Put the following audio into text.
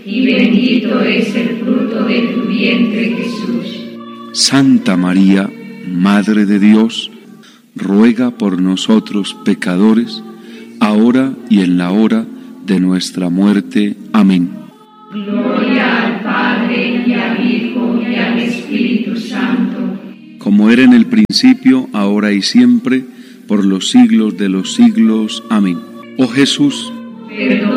y bendito es el fruto de tu vientre, Jesús. Santa María, Madre de Dios, ruega por nosotros pecadores, ahora y en la hora de nuestra muerte. Amén. Gloria al Padre, y al Hijo, y al Espíritu Santo. Como era en el principio, ahora y siempre, por los siglos de los siglos. Amén. Oh Jesús, perdona